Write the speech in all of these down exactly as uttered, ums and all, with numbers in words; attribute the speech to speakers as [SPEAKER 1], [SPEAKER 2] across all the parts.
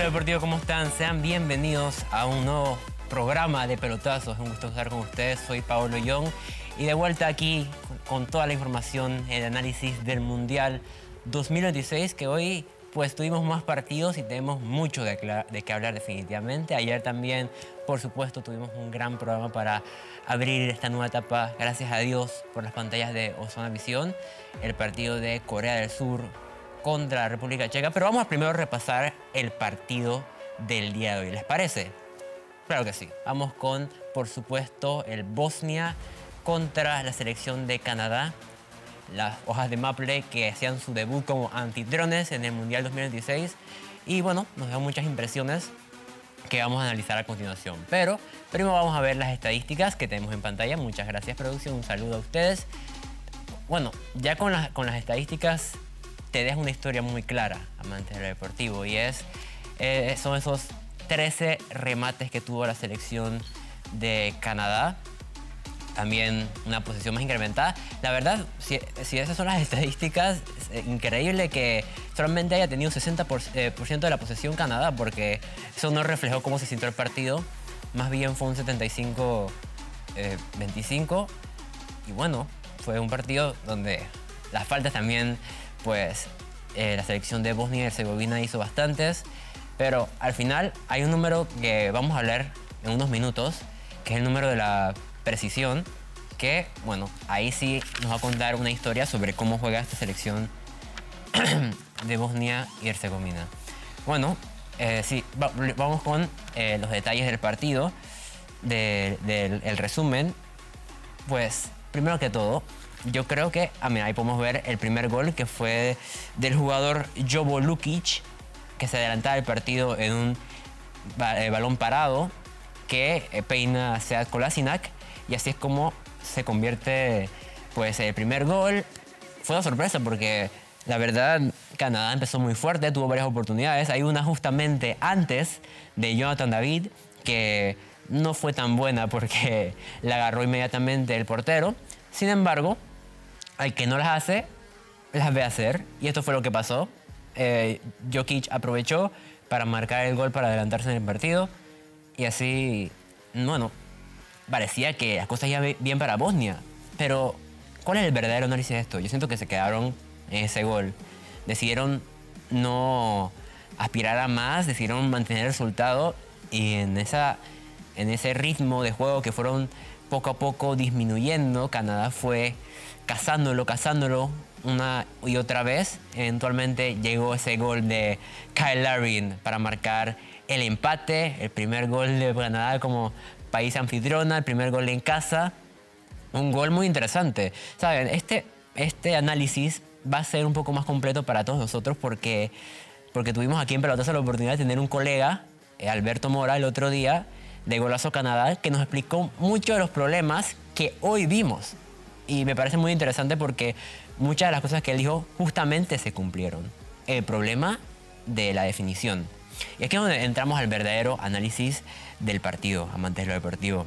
[SPEAKER 1] lo deportivo, ¿cómo están? Sean bienvenidos a un nuevo programa de pelotazos. Es un gusto estar con ustedes. Soy Paolo Young y de vuelta aquí con toda la información, el análisis del Mundial dos mil veintiséis, que hoy pues tuvimos más partidos y tenemos mucho de, de qué hablar definitivamente. Ayer también, por supuesto, tuvimos un gran programa para abrir esta nueva etapa, gracias a Dios, por las pantallas de Ozona Visión, el partido de Corea del Sur contra la República Checa. Pero vamos a primero repasar el partido del día de hoy. ¿Les parece? Claro que sí. Vamos con, por supuesto, el Bosnia contra la selección de Canadá. Las hojas de maple que hacían su debut como anfitriones en el Mundial dos mil veintiséis. Y bueno, nos dan muchas impresiones que vamos a analizar a continuación. Pero primero vamos a ver las estadísticas que tenemos en pantalla. Muchas gracias, producción. Un saludo a ustedes. Bueno, ya con las, con las estadísticas te deja una historia muy clara, amantes del deportivo, y es, eh, son esos trece remates que tuvo la selección de Canadá. También una posesión más incrementada. La verdad, si, si esas son las estadísticas, es increíble que solamente haya tenido sesenta por ciento de la posesión Canadá, porque eso no reflejó cómo se sintió el partido. Más bien fue un setenta y cinco veinticinco. Y bueno, fue un partido donde las faltas también, pues eh, la selección de Bosnia y Herzegovina hizo bastantes. Pero al final hay un número que vamos a hablar en unos minutos, que es el número de la precisión, que, bueno, ahí sí nos va a contar una historia sobre cómo juega esta selección de Bosnia y Herzegovina. Bueno, eh, sí, va, vamos con eh, los detalles del partido, del de, de, resumen. Pues, primero que todo, yo creo que, ah, mira, ahí podemos ver el primer gol, que fue del jugador Jovo Lukic, que se adelantaba el partido en un eh, balón parado, que eh, peina a Sead Kolasinac. Y así es como se convierte, pues, el primer gol. Fue una sorpresa porque, la verdad, Canadá empezó muy fuerte, tuvo varias oportunidades. Hay una justamente antes de Jonathan David, que no fue tan buena porque la agarró inmediatamente el portero. Sin embargo, al que no las hace, las ve hacer. Y esto fue lo que pasó. Eh, Jokic aprovechó para marcar el gol para adelantarse en el partido. Y así, bueno, parecía que las cosas iban bien para Bosnia. Pero, ¿cuál es el verdadero análisis de esto? Yo siento que se quedaron en ese gol. Decidieron no aspirar a más, decidieron mantener el resultado. Y en, esa, en ese ritmo de juego que fueron poco a poco disminuyendo, Canadá fue cazándolo, cazándolo una y otra vez. Eventualmente llegó ese gol de Kyle Larin para marcar el empate, el primer gol de Canadá como país anfitriona, el primer gol en casa. Un gol muy interesante. Saben, este, este análisis va a ser un poco más completo para todos nosotros porque, porque tuvimos aquí en Pelotazo la oportunidad de tener un colega, eh, Alberto Mora, el otro día, de Golazo Canadá, que nos explicó muchos de los problemas que hoy vimos. Y me parece muy interesante porque muchas de las cosas que él dijo justamente se cumplieron. El problema de la definición. Y aquí es donde entramos al verdadero análisis del partido, amantes de lo deportivo.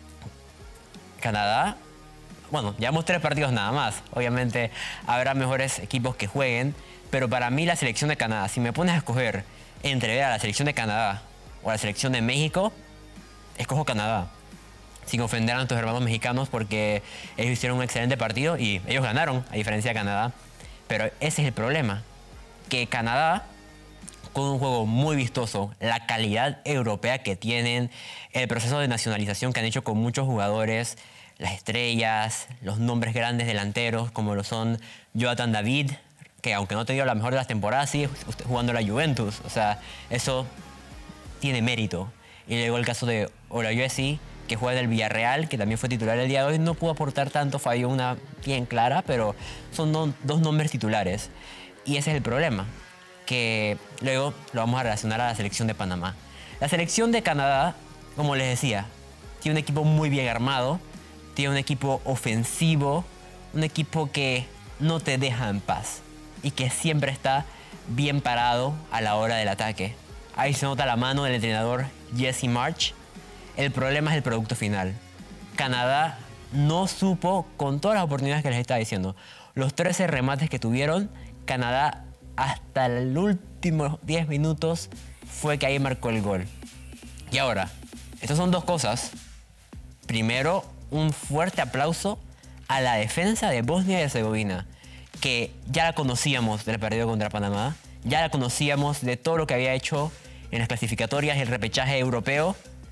[SPEAKER 1] Canadá, bueno, llevamos tres partidos nada más. Obviamente habrá mejores equipos que jueguen, pero para mí la selección de Canadá, si me pones a escoger entre ver a la selección de Canadá o a la selección de México, escojo Canadá. Sin ofender a nuestros hermanos mexicanos, porque ellos hicieron un excelente partido y ellos ganaron, a diferencia de Canadá. Pero ese es el problema, que Canadá, con un juego muy vistoso, la calidad europea que tienen, el proceso de nacionalización que han hecho con muchos jugadores, las estrellas, los nombres grandes delanteros, como lo son Jonathan David, que aunque no te dio la mejor de las temporadas, sigue jugando la Juventus. O sea, eso tiene mérito. Y luego el caso de Olajuwon, que juega del Villarreal, que también fue titular el día de hoy, no pudo aportar tanto, falló una bien clara, pero son no, dos nombres titulares. Y ese es el problema, que luego lo vamos a relacionar a la selección de Panamá. La selección de Canadá, como les decía, tiene un equipo muy bien armado, tiene un equipo ofensivo, un equipo que no te deja en paz y que siempre está bien parado a la hora del ataque. Ahí se nota la mano del entrenador Jesse Marsch. El problema es el producto final. Canadá no supo, con todas las oportunidades que les estaba diciendo, los trece remates que tuvieron, Canadá hasta los últimos diez minutos fue que ahí marcó el gol. Y ahora, estas son dos cosas. Primero, un fuerte aplauso a la defensa de Bosnia y Herzegovina, que ya la conocíamos del partido contra Panamá, ya la conocíamos de todo lo que había hecho en las clasificatorias y el repechaje europeo,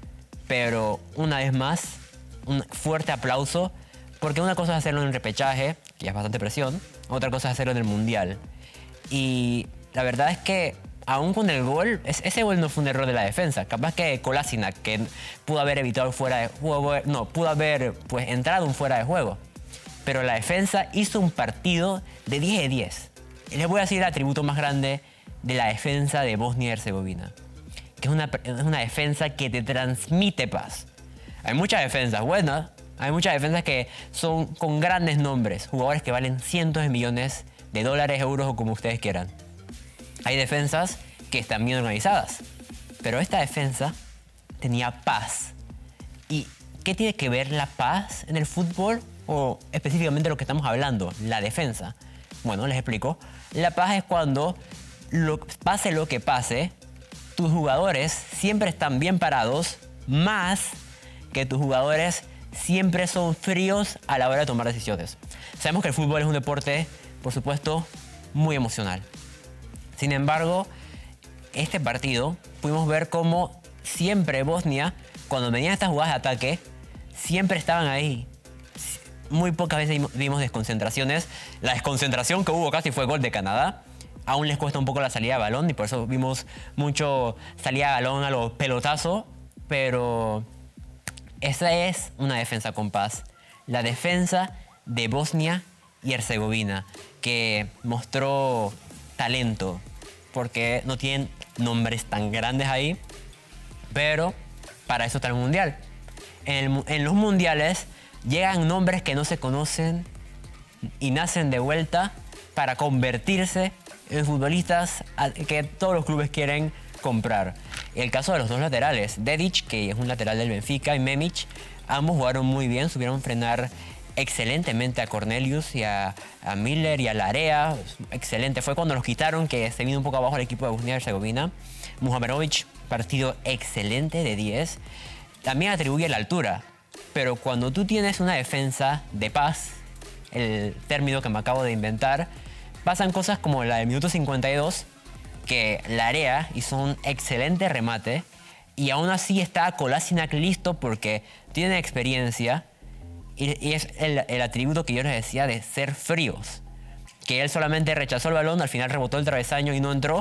[SPEAKER 1] pero una vez más, un fuerte aplauso, porque una cosa es hacerlo en el repechaje, que ya es bastante presión, otra cosa es hacerlo en el Mundial. Y la verdad es que aún con el gol, ese gol no fue un error de la defensa. Capaz que Kolasinac, que pudo haber evitado fuera de juego, no, pudo haber pues entrado un fuera de juego. Pero la defensa hizo un partido de diez de diez. Y les voy a decir el atributo más grande de la defensa de Bosnia y Herzegovina, que es una, es una defensa que te transmite paz. Hay muchas defensas buenas, hay muchas defensas que son con grandes nombres, jugadores que valen cientos de millones de dólares, euros o como ustedes quieran. Hay defensas que están bien organizadas, pero esta defensa tenía paz. ¿Y qué tiene que ver la paz en el fútbol? O específicamente lo que estamos hablando, la defensa. Bueno, les explico. La paz es cuando, lo, pase lo que pase, tus jugadores siempre están bien parados, más que tus jugadores siempre son fríos a la hora de tomar decisiones. Sabemos que el fútbol es un deporte, por supuesto, muy emocional. Sin embargo, este partido pudimos ver cómo siempre Bosnia, cuando venían estas jugadas de ataque, siempre estaban ahí. Muy pocas veces vimos desconcentraciones. La desconcentración que hubo casi fue gol de Canadá. Aún les cuesta un poco la salida de balón y por eso vimos mucho salida de balón a los pelotazos. Pero esa es una defensa con paz. La defensa de Bosnia y Herzegovina, que mostró talento, porque no tienen nombres tan grandes ahí, pero para eso está el Mundial. En, el, en los Mundiales llegan nombres que no se conocen y nacen de vuelta para convertirse en futbolistas que todos los clubes quieren comprar. El caso de los dos laterales, Dedic, que es un lateral del Benfica, y Memic, ambos jugaron muy bien, supieron frenar excelentemente a Cornelius y a, a Miller y a Larea. Excelente. Fue cuando los quitaron que se vino un poco abajo el equipo de Bosnia y Herzegovina. Muhamedovic, partido excelente de diez. También atribuye la altura. Pero cuando tú tienes una defensa de paz, el término que me acabo de inventar, pasan cosas como la del minuto cincuenta y dos, que Larea hizo un excelente remate y aún así está Kolasinac listo porque tiene experiencia. Y es el, el atributo que yo les decía de ser fríos. Que él solamente rechazó el balón, al final rebotó el travesaño y no entró.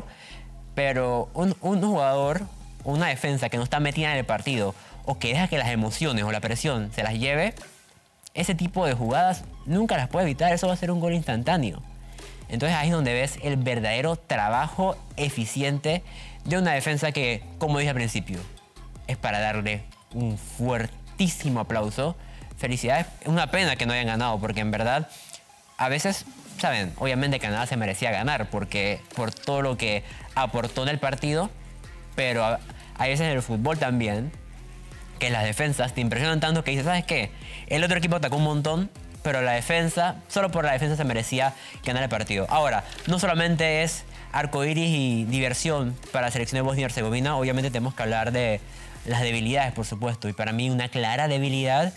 [SPEAKER 1] Pero un, un jugador, una defensa que no está metida en el partido, o que deja que las emociones o la presión se las lleve, ese tipo de jugadas nunca las puede evitar. Eso va a ser un gol instantáneo. Entonces ahí es donde ves el verdadero trabajo eficiente de una defensa que, como dije al principio, es para darle un fuertísimo aplauso. Felicidades. Es una pena que no hayan ganado, porque en verdad, a veces, saben, obviamente Canadá se merecía ganar porque por todo lo que aportó en el partido, pero hay veces en el fútbol también que las defensas te impresionan tanto que dices, ¿sabes qué? El otro equipo atacó un montón, pero la defensa, solo por la defensa se merecía ganar el partido. Ahora, no solamente es arcoíris y diversión para la selección de Bosnia y Herzegovina, obviamente tenemos que hablar de las debilidades, por supuesto, y para mí una clara debilidad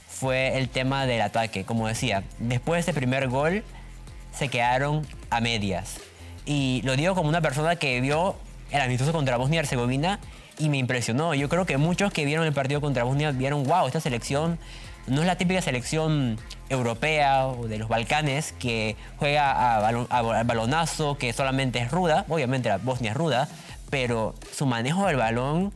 [SPEAKER 1] fue el tema del ataque. Como decía, después de ese primer gol se quedaron a medias. Y lo digo como una persona que vio el amistoso contra Bosnia y Herzegovina y me impresionó. Yo creo que muchos que vieron el partido contra Bosnia vieron, wow, esta selección no es la típica selección europea o de los Balcanes que juega a, balon, a, a balonazo, que solamente es ruda. Obviamente la Bosnia es ruda, pero su manejo del balón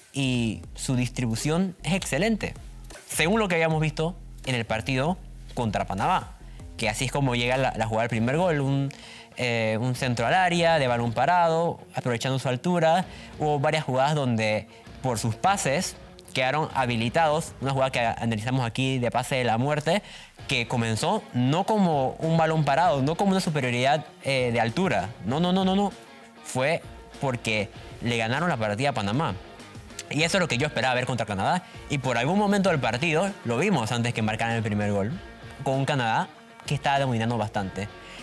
[SPEAKER 1] y su distribución es excelente. Según lo que habíamos visto en el partido contra Panamá, que así es como llega la, la jugada del primer gol, un, eh, un centro al área, de balón parado, aprovechando su altura. Hubo varias jugadas donde por sus pases quedaron habilitados, una jugada que analizamos aquí de pase de la muerte, que comenzó no como un balón parado, no como una superioridad eh, de altura, no, no, no, no, no, fue porque le ganaron la partida a Panamá. Y eso es lo que yo esperaba ver contra Canadá. Y por algún momento del partido lo vimos antes que marcaran el primer gol, con un Canadá que estaba dominando bastante.